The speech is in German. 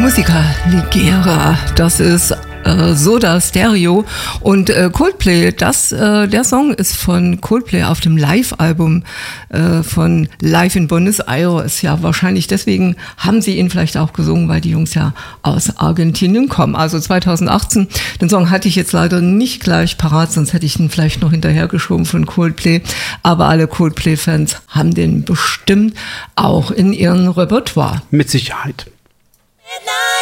Musica Ligera, das ist Soda Stereo und Coldplay, der Song ist von Coldplay auf dem Live-Album von Live in Buenos Aires. Ja, wahrscheinlich deswegen haben sie ihn vielleicht auch gesungen, weil die Jungs ja aus Argentinien kommen. Also 2018, den Song hatte ich jetzt leider nicht gleich parat, sonst hätte ich ihn vielleicht noch hinterhergeschoben von Coldplay. Aber alle Coldplay-Fans haben den bestimmt auch in ihrem Repertoire. Mit Sicherheit.